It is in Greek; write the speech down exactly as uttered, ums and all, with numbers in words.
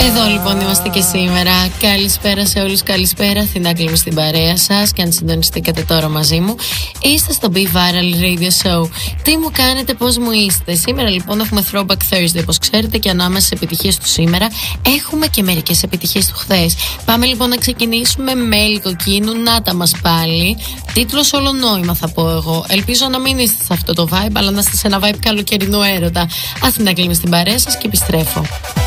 Εδώ λοιπόν είμαστε και σήμερα. Καλησπέρα σε όλους, καλησπέρα. Αθηνά στην παρέα σας. Και αν συντονιστήκατε τώρα μαζί μου, είστε στο Be Viral Radio Show. Τι μου κάνετε, πώς μου είστε? Σήμερα λοιπόν έχουμε Throwback Thursday, όπως ξέρετε, και ανάμεσα στις επιτυχίες του σήμερα έχουμε και μερικές επιτυχίες του χθες. Πάμε λοιπόν να ξεκινήσουμε με Λυκοκίνου, να τα μας πάλι. Τίτλος όλο νόημα θα πω εγώ. Ελπίζω να μην είστε σε αυτό το vibe, αλλά να είστε σε ένα vibe καλοκαιρινού έρωτα. Αθηνά στην παρέα σας και επιστρέφω.